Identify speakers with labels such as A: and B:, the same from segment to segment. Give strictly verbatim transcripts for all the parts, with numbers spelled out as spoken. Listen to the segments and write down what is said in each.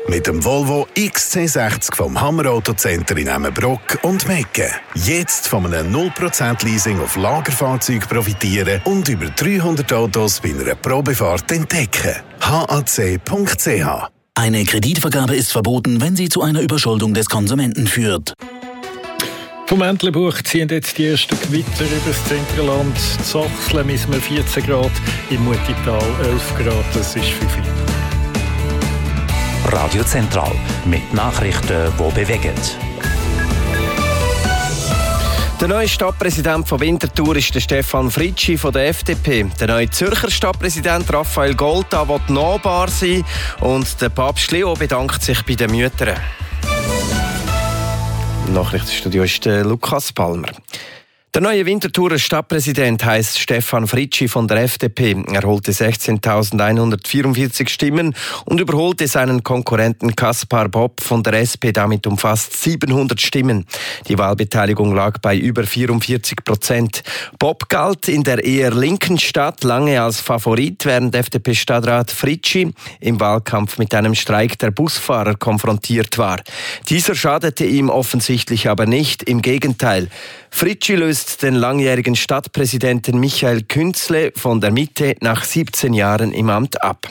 A: Mit dem Volvo X C sechzig vom Hammer Auto Center in Emmenbrock und Mecken. Jetzt von einem null Prozent Leasing auf Lagerfahrzeuge profitieren und über dreihundert Autos bei einer Probefahrt entdecken. h a c punkt c h.
B: Eine Kreditvergabe ist verboten, wenn sie zu einer Überschuldung des Konsumenten führt.
C: Vom Entlebuch ziehen jetzt die ersten Gewitter über das Zentralland. In Sachsen misst man vierzehn Grad, im Mutital elf Grad, das ist viel.
D: Radio Zentral mit Nachrichten, die bewegen.
E: Der neue Stadtpräsident von Winterthur ist der Stefan Fritschi von der F D P. Der neue Zürcher Stadtpräsident Raphael Golta will nahbar sein und der Papst Leo bedankt sich bei den Müttern. Im Nachrichtenstudio ist Lukas Palmer. Der neue Winterthurer Stadtpräsident heisst Stefan Fritschi von der F D P. Er holte sechzehntausendeinhundertvierundvierzig Stimmen und überholte seinen Konkurrenten Kaspar Bob von der S P damit um fast siebenhundert Stimmen. Die Wahlbeteiligung lag bei über vierundvierzig Prozent. Bob galt in der eher linken Stadt lange als Favorit, während F D P-Stadtrat Fritschi im Wahlkampf mit einem Streik der Busfahrer konfrontiert war. Dieser schadete ihm offensichtlich aber nicht, im Gegenteil. Fritschi löst den langjährigen Stadtpräsidenten Michael Künzle von der Mitte nach siebzehn Jahren im Amt ab.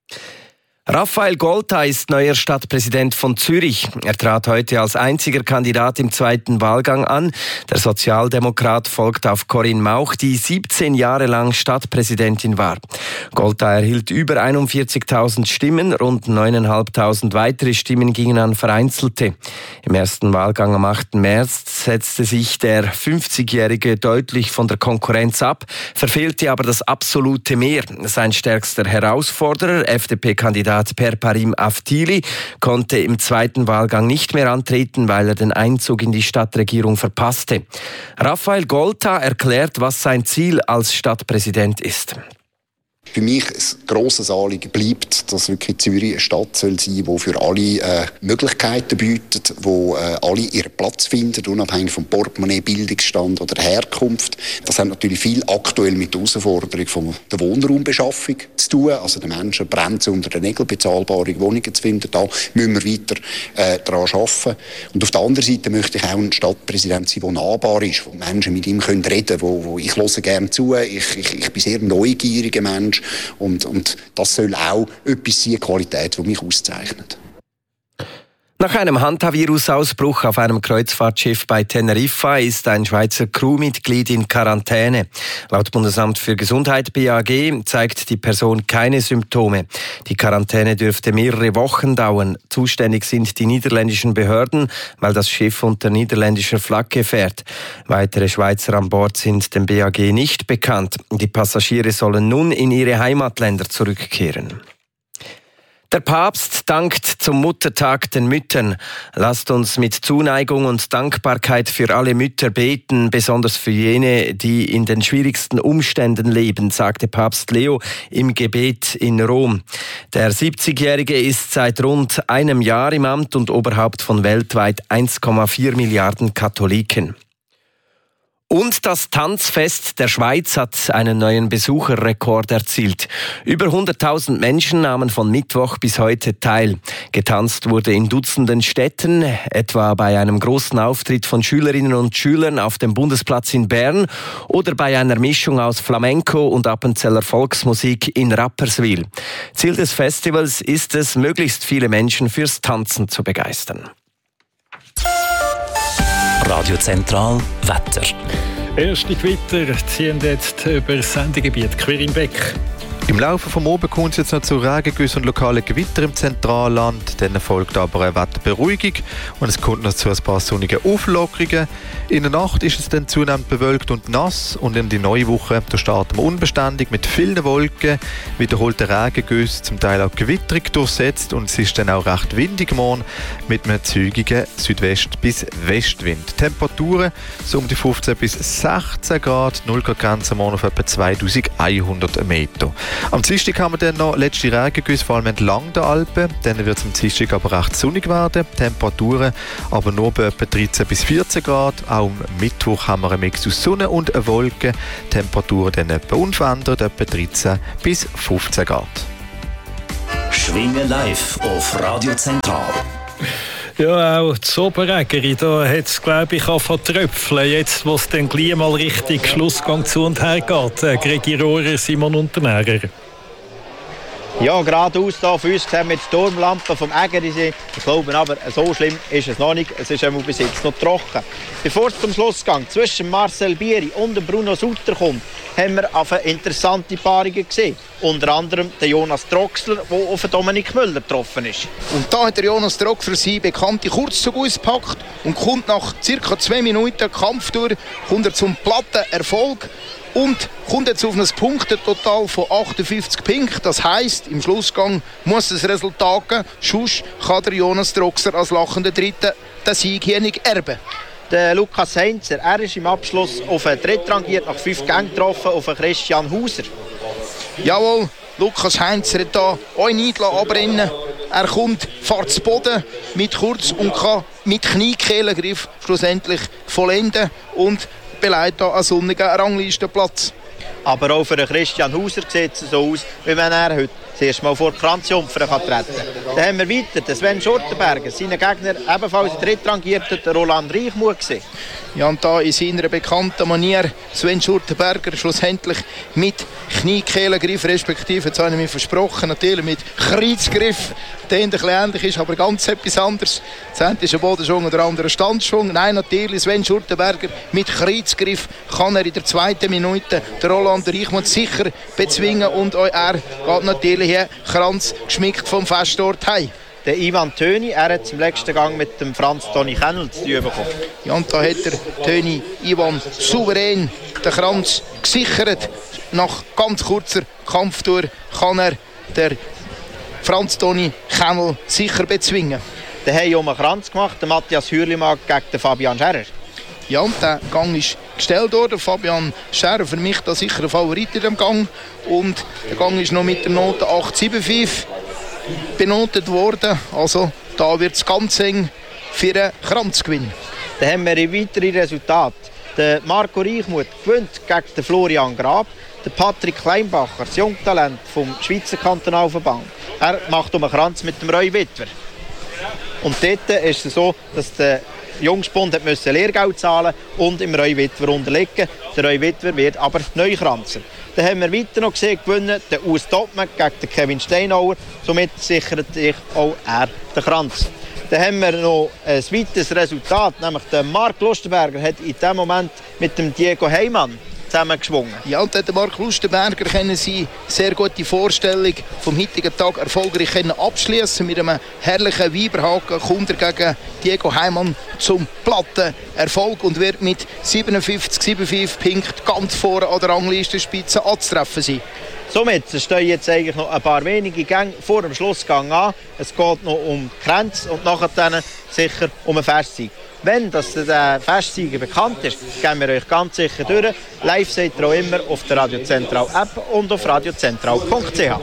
E: Raphael Golta ist neuer Stadtpräsident von Zürich. Er trat heute als einziger Kandidat im zweiten Wahlgang an. Der Sozialdemokrat folgt auf Corinne Mauch, die siebzehn Jahre lang Stadtpräsidentin war. Golta erhielt über einundvierzigtausend Stimmen, rund neuntausendfünfhundert weitere Stimmen gingen an Vereinzelte. Im ersten Wahlgang am achten März setzte sich der fünfzigjährige deutlich von der Konkurrenz ab, verfehlte aber das absolute Mehr. Sein stärkster Herausforderer, F D P-Kandidat Per Parim Aftili, konnte im zweiten Wahlgang nicht mehr antreten, weil er den Einzug in die Stadtregierung verpasste. Raphael Golta erklärt, was sein Ziel als Stadtpräsident ist.
F: Für mich ein grosses Anliegen bleibt, dass wirklich Zürich eine Stadt soll sein, die für alle äh, Möglichkeiten bietet, wo äh, alle ihren Platz finden, unabhängig vom Portemonnaie, Bildungsstand oder Herkunft. Das hat natürlich viel aktuell mit der Herausforderung von der Wohnraumbeschaffung zu tun. Also den Menschen brennt es unter den Nägeln, bezahlbare Wohnungen zu finden. Da müssen wir weiter äh, daran arbeiten. Und auf der anderen Seite möchte ich auch ein Stadtpräsident sein, der nahbar ist, wo Menschen mit ihm können reden können, wo, wo ich höre gerne zu. Ich, ich, ich bin sehr neugieriger Mensch. Und, und das soll auch etwas sein, Qualität, die mich auszeichnet.
E: Nach einem Hantavirus-Ausbruch auf einem Kreuzfahrtschiff bei Teneriffa ist ein Schweizer Crewmitglied in Quarantäne. Laut Bundesamt für Gesundheit B A G zeigt die Person keine Symptome. Die Quarantäne dürfte mehrere Wochen dauern. Zuständig sind die niederländischen Behörden, weil das Schiff unter niederländischer Flagge fährt. Weitere Schweizer an Bord sind dem B A G nicht bekannt. Die Passagiere sollen nun in ihre Heimatländer zurückkehren. Der Papst dankt zum Muttertag den Müttern. Lasst uns mit Zuneigung und Dankbarkeit für alle Mütter beten, besonders für jene, die in den schwierigsten Umständen leben, sagte Papst Leo im Gebet in Rom. Der siebzigjährige ist seit rund einem Jahr im Amt und Oberhaupt von weltweit eins Komma vier Milliarden Katholiken. Und das Tanzfest der Schweiz hat einen neuen Besucherrekord erzielt. Über hunderttausend Menschen nahmen von Mittwoch bis heute teil. Getanzt wurde in Dutzenden Städten, etwa bei einem großen Auftritt von Schülerinnen und Schülern auf dem Bundesplatz in Bern oder bei einer Mischung aus Flamenco und Appenzeller Volksmusik in Rapperswil. Ziel des Festivals ist es, möglichst viele Menschen fürs Tanzen zu begeistern.
D: Radio Zentral Wetter.
C: Erste Gewitter ziehen jetzt über das Sendegebiet Quirin Beck.
G: Im Laufe des Abends kommt es jetzt noch zu Regengüssen und lokalen Gewitter im Zentralland. Dann folgt aber eine Wetterberuhigung und es kommt noch zu ein paar sonnigen Auflockerungen. In der Nacht ist es dann zunehmend bewölkt und nass und in die neue Woche da starten wir unbeständig mit vielen Wolken, wiederholte Regengüsse, zum Teil auch Gewitterung durchsetzt und es ist dann auch recht windig morgen mit einem zügigen Südwest- bis Westwind. Temperaturen so um die fünfzehn bis sechzehn Grad, null Grad Grenze morgen auf etwa zweitausendeinhundert Meter. Am Dienstag haben wir dann noch letzte Regengüsse, vor allem entlang der Alpen. Dann wird es am Dienstag aber recht sonnig werden. Temperaturen aber nur bei etwa dreizehn bis vierzehn Grad. Auch am Mittwoch haben wir einen Mix aus Sonne und Wolken. Temperaturen dann etwa unverändert, etwa dreizehn bis fünfzehn Grad.
B: Schwingen live auf Radio Zentral.
C: Ja, auch zu Oberägeri, da hat es, glaube ich, angefangen zu tröpfeln. Jetzt, wo es dann gleich mal richtig Schlussgang zu und her geht. Äh, Gregi Rohrer, Simon Unternährer.
H: Ja, geradeaus hier auf uns sehen wir die Sturmlampen vom Ägerisee. Ich glaube aber, so schlimm ist es noch nicht. Es ist einmal bis jetzt noch trocken. Bevor es zum Schlussgang zwischen Marcel Bieri und Bruno Sutter kommt, haben wir auf interessante Paarungen gesehen. Unter anderem den Jonas Troxler, der auf Dominik Müller getroffen ist.
I: Und da hat der Jonas Troxler seine bekannte Kurzzug ausgepackt und kommt nach ca. zwei Minuten Kampf durch, kommt er zum platten Erfolg. Und kommt jetzt auf ein Punktentotal von achtundfünfzig Punkten. Das heisst, im Schlussgang muss das Resultat geben. Sonst kann der Jonas Troxler als lachender Dritter den Sieg hier nicht erben.
H: Der Lukas Heinzer, er ist im Abschluss auf einen Drittrangiert nach fünf Gängen getroffen, auf einen Christian Hauser.
I: Jawohl, Lukas Heinzer hat hier auch nicht abrennen. Er kommt, fährt zu Boden mit Kurz und kann mit Kniekehlengriff schlussendlich vollenden und beleidigt einen sonnigen Ranglistenplatz.
H: Aber auch für Christian Hauser sieht es so aus, wie wenn er heute das erste Mal vor Kranzjumpfern treten kann. Dann haben wir weiter den Sven Schurtenberger, seinen Gegner ebenfalls in Drittrangierten, Roland Reichmuth gesehen.
I: Ja, und da in seiner bekannten Manier Sven Schurtenberger schlussendlich mit Kniekehlengriff, respektive, jetzt habe ich mir versprochen, natürlich mit Kreuzgriff, der ein bisschen ähnlich ist, aber ganz etwas anderes. Das eine ist ein Bodenschwung oder der andere Standschwung. Nein, natürlich, Sven Schurtenberger mit Kreuzgriff kann er in der zweiten Minute den Roland Reichmuth sicher bezwingen und auch er geht natürlich hier Kranz geschmückt vom Festort heim.
H: Der Ivan Töni, er hat zum letzten Gang mit dem Franz Toni Kennel zu tun bekommen.
I: Ja, und da hat der Töni Ivan souverän den Kranz gesichert. Nach ganz kurzer Kampftour kann er der Franz Toni Kennel sicher bezwingen.
H: Der hat um einen Kranz gemacht, der Matthias Hürlimann gegen den Fabian Scherer.
I: Ja, und der Gang ist gestellt worden. Fabian Scherer für mich da sicher ein Favorit in dem Gang. Und der Gang ist noch mit der Note acht sieben fünf benotet worden. Also da wird es ganz eng für einen Kranzgewinn.
H: Dann haben wir ein weiteres Resultat. Der Marco Reichmuth gewinnt gegen den Florian Grab. Der Patrick Kleinbacher, das Jungtalent vom Schweizer Kantonalverband, er macht um einen Kranz mit dem Roy Wittwer. Und dort ist es so, dass der Jungspund musste Lehrgeld zahlen und im Roy Wittwer unterliegen. Der Roy Wittwer wird aber neu kranzen. Dann haben wir weiter noch gesehen, gewinnen den Urs Topmann gegen den Kevin Steinauer. Somit sichert sich auch er den Kranz. Dann haben wir noch ein weiteres Resultat, nämlich der Marc Lustenberger hat in diesem Moment mit dem Diego Heimann zusammengeschwungen.
I: Ja, und der Marc Lustenberger können sie sehr gute Vorstellung vom heutigen Tag erfolgreich abschließen. Mit einem herrlichen Weiberhaken kommt er gegen Diego Heimann zum platten Erfolg und wird mit siebenundfünfzig Komma fünfundsiebzig Punkten ganz vorne an der Ranglistenspitze anzutreffen sein.
H: Somit stehen jetzt eigentlich noch ein paar wenige Gänge vor dem Schlussgang an. Es geht noch um Grenz und nachher dann sicher um einen Festsieg. Wenn das der Festsieger bekannt ist, gehen wir euch ganz sicher durch. Live seht ihr auch immer auf der Radio Zentral App und auf radiozentral punkt c h.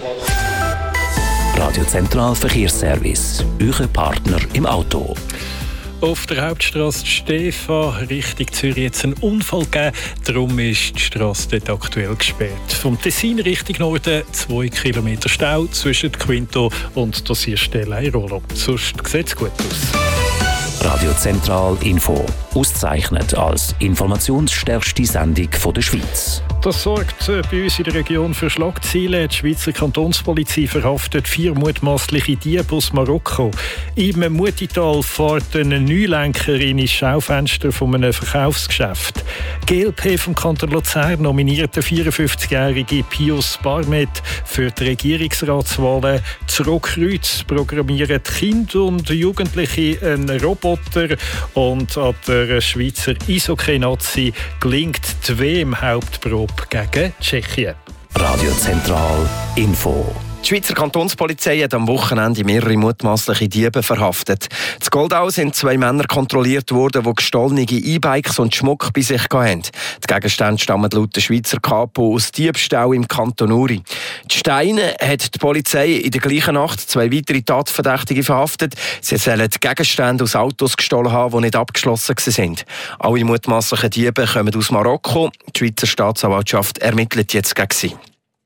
B: Radio Zentral Verkehrsservice, euer Partner im Auto.
C: Auf der Hauptstrasse Stefan Richtung Zürich jetzt einen Unfall gegeben. Darum ist die Strasse dort aktuell gesperrt. Vom Tessin Richtung Norden zwei Kilometer Stau zwischen Quinto und Dosierstelle Airolo. Sonst sieht es gut aus.
B: Radio Zentral Info, ausgezeichnet als informationsstärkste Sendung der Schweiz.
C: Das sorgt bei uns in der Region für Schlagzeilen. Die Schweizer Kantonspolizei verhaftet vier mutmaßliche Diebe aus Marokko. Im Mutital fährt ein Neulenker in das Schaufenster von einem Verkaufsgeschäft. G L P vom Kanton Luzern nominiert den vierundfünfzigjährigen Pius Barmet für die Regierungsratswahlen. Das Rockkreuz programmieren Kinder und Jugendliche einen Roboter und an der Schweizer Eishockey-Nazi gelingt die W M-Hauptprobe gegen Tschechien.
B: Radio Zentral Info.
E: Die Schweizer Kantonspolizei hat am Wochenende mehrere mutmaßliche Diebe verhaftet. In Goldau sind zwei Männer kontrolliert worden, die gestohlene E-Bikes und Schmuck bei sich hatten. Die Gegenstände stammen laut der Schweizer Kapo aus Diebstahl im Kanton Uri. Die Steine hat die Polizei in der gleichen Nacht zwei weitere Tatverdächtige verhaftet. Sie sollen Gegenstände aus Autos gestohlen haben, die nicht abgeschlossen waren. Alle mutmaßlichen Diebe kommen aus Marokko. Die Schweizer Staatsanwaltschaft ermittelt jetzt gegen sie.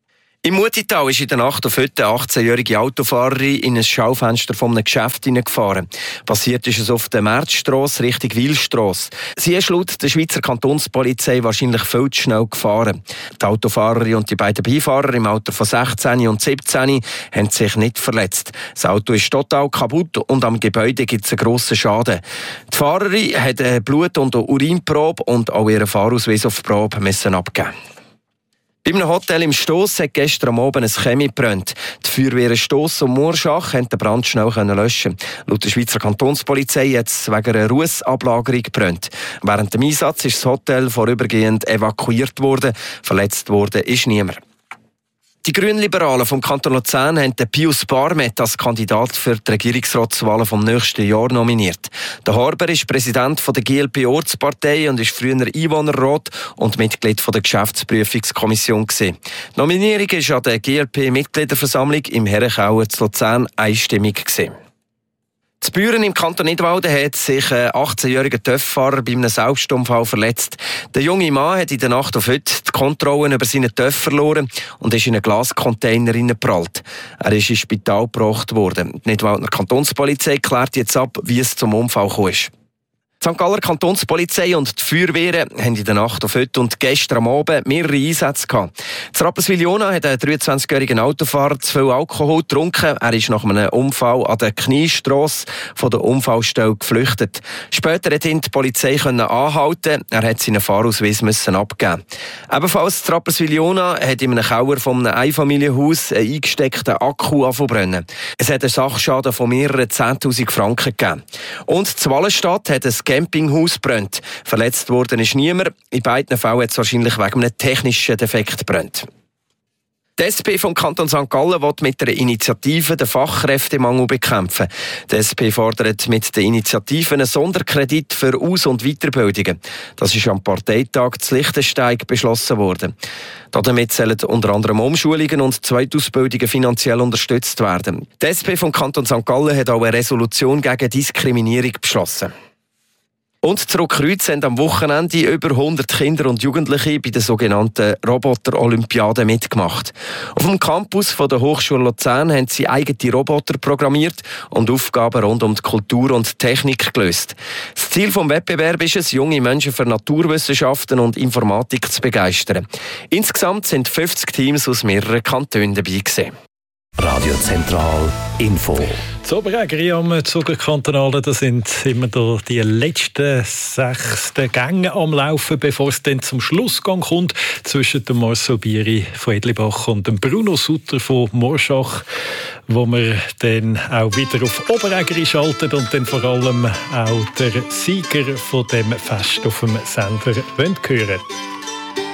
E: Im Mutital ist in der Nacht auf heute eine achtzehnjährige Autofahrerin in ein Schaufenster von einem Geschäft hineingefahren. Passiert ist es auf der Märzstrasse Richtung Wilstrasse. Sie ist laut der Schweizer Kantonspolizei wahrscheinlich viel zu schnell gefahren. Die Autofahrerin und die beiden Beifahrer im Alter von sechzehn und siebzehn haben sich nicht verletzt. Das Auto ist total kaputt und am Gebäude gibt es einen grossen Schaden. Die Fahrerin hat eine Blut- und eine Urinprobe und auch ihren Fahrausweis auf Probe müssen abgeben. Bei einem Hotel im Stoss hat gestern am Abend ein Chemie gebrannt. Die Feuerwehren Stoss und Murschach konnten den Brand schnell löschen. Laut der Schweizer Kantonspolizei hat es wegen einer Rußablagerung gebrannt. Während dem Einsatz ist das Hotel vorübergehend evakuiert worden. Verletzt worden ist niemand. Die Grünliberalen vom Kanton Luzern haben den Pius Barmet als Kandidat für die Regierungsratswahlen vom nächsten Jahr nominiert. Der Harber ist Präsident der G L P-Ortspartei und ist früher Einwohnerrat und Mitglied der Geschäftsprüfungskommission gewesen. Die Nominierung ist an der G L P-Mitgliederversammlung im Herrenkauen zu Luzern einstimmig gewesen. In Büren im Kanton Nidwalden hat sich ein achtzehnjähriger TÜV-Fahrer bei einem Selbstunfall verletzt. Der junge Mann hat in der Nacht auf heute die Kontrolle über seinen TÜV verloren und ist in einen Glascontainer hineingeprallt. Er ist ins Spital gebracht worden. Die Nidwalder Kantonspolizei klärt jetzt ab, wie es zum Unfall kam. Die Sankt Galler Kantonspolizei und die Feuerwehren haben in der Nacht auf heute und gestern am Abend mehrere Einsätze gehabt. In Rapperswil-Jona hat ein dreiundzwanzigjähriger Autofahrer zu viel Alkohol getrunken. Er ist nach einem Unfall an der Kniestrasse von der Unfallstelle geflüchtet. Später konnte ihn die Polizei anhalten. Er hat seinen Fahrausweis müssen abgeben. Ebenfalls in Rapperswil-Jona hat in einem Keller von einem Einfamilienhaus einen eingesteckten Akku angefangen. Es hat einen Sachschaden von mehreren zehntausend Franken gegeben. Und in Wallenstadt hat ein Campinghaus brennt. Verletzt worden ist niemand. In beiden Fällen hat es wahrscheinlich wegen einem technischen Defekt brennt. Die S P vom Kanton Sankt Gallen will mit der Initiative den Fachkräftemangel bekämpfen. Die S P fordert mit der Initiative einen Sonderkredit für Aus- und Weiterbildungen. Das ist am Parteitag zu Liechtenstein beschlossen worden. Damit sollen unter anderem Umschulungen und Zweitausbildungen finanziell unterstützt werden. Die S P vom Kanton Sankt Gallen hat auch eine Resolution gegen Diskriminierung beschlossen. Und zurück Kreuz haben am Wochenende über hundert Kinder und Jugendliche bei der sogenannten Roboter-Olympiade mitgemacht. Auf dem Campus von der Hochschule Luzern haben sie eigene Roboter programmiert und Aufgaben rund um die Kultur und Technik gelöst. Das Ziel des Wettbewerbs ist es, junge Menschen für Naturwissenschaften und Informatik zu begeistern. Insgesamt sind fünfzig Teams aus mehreren Kantonen dabei gewesen.
D: Radio Zentral Info.
C: Das Oberägeri am Zugerkantonalen, da sind immer da die letzten sechsten Gänge am Laufen, bevor es dann zum Schlussgang kommt zwischen dem Marcel Bieri von Edlibach und dem Bruno Sutter von Morschach, wo wir dann auch wieder auf Oberägeri schalten und dann vor allem auch der Sieger von dem Fest auf dem Sender hören wollen.